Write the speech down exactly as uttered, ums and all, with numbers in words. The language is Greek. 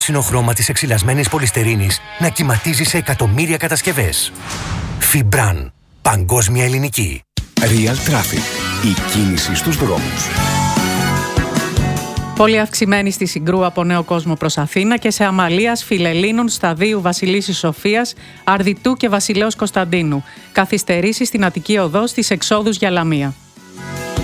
χρώμα της εξυλασμένης πολυστερίνης να κυματίζει σε εκατομμύρια κατασκευές. Φιμπραν. Παγκόσμια ελληνική. Real Traffic. Η κίνηση στους δρόμους. Πολύ αυξημένη στη Συγκρού από Νέο Κόσμο προς Αθήνα και σε Αμαλίας, Φιλελλήνων, Σταδίου, Βασιλίσσης Σοφίας, Αρδιτού και Βασιλέως Κωνσταντίνου. Καθυστερήσεις στην Αττική Οδό στις εξόδους για Λαμία.